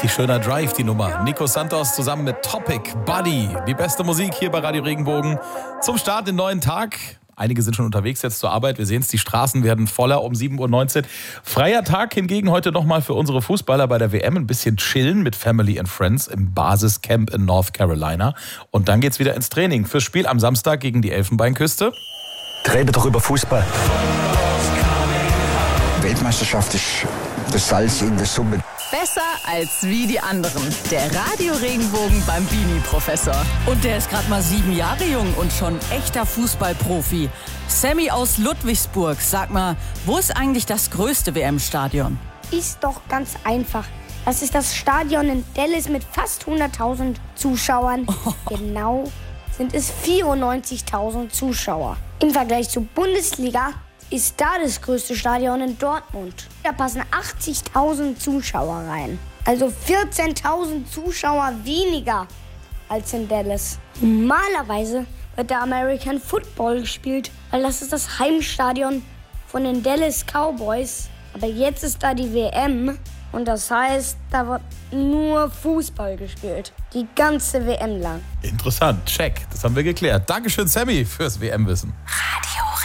Richtig schöner Drive, die Nummer. Nico Santos zusammen mit Topic, Buddy. Die beste Musik hier bei Radio Regenbogen. Zum Start den neuen Tag. Einige sind schon unterwegs jetzt zur Arbeit. Wir sehen es, die Straßen werden voller um 7.19 Uhr. Freier Tag hingegen heute nochmal für unsere Fußballer bei der WM. Ein bisschen chillen mit Family and Friends im Basiscamp in North Carolina. Und dann geht's wieder ins Training fürs Spiel am Samstag gegen die Elfenbeinküste. Rede doch über Fußball. Weltmeisterschaft ist das Salz in der Suppe. Besser als wie die anderen. Der Radio Regenbogen beim Bini-Professor. Und der ist gerade mal 7 Jahre jung und schon echter Fußballprofi. Sammy aus Ludwigsburg, sag mal, wo ist eigentlich das größte WM-Stadion? Ist doch ganz einfach. Das ist das Stadion in Dallas mit fast 100.000 Zuschauern. Genau sind es 94.000 Zuschauer. Im Vergleich zur Bundesliga ist da das größte Stadion in Dortmund. Da passen 80.000 Zuschauer rein. Also 14.000 Zuschauer weniger als in Dallas. Normalerweise wird da American Football gespielt, weil das ist das Heimstadion von den Dallas Cowboys. Aber jetzt ist da die WM und das heißt, da wird nur Fußball gespielt. Die ganze WM lang. Interessant, check. Das haben wir geklärt. Dankeschön, Sammy, fürs WM-Wissen.